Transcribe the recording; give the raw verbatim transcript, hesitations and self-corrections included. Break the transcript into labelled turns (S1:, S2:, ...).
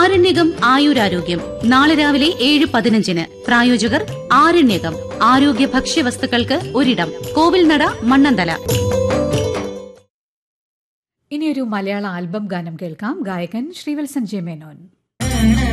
S1: ആരണ്യകം ആയുരാരോഗ്യം നാളെ രാവിലെ ഏഴ് പതിനഞ്ചിന്. പ്രായോജകർ ആരണ്യകം ആരോഗ്യ ഭക്ഷ്യവസ്തുക്കൾക്ക് ഒരിടം. കോവിൽനട, മണ്ണന്തല.
S2: ഇനിയൊരു മലയാള ആൽബം ഗാനം കേൾക്കാം. ഗായകൻ ശ്രീവത്സൻ ജെ മേനോൻ.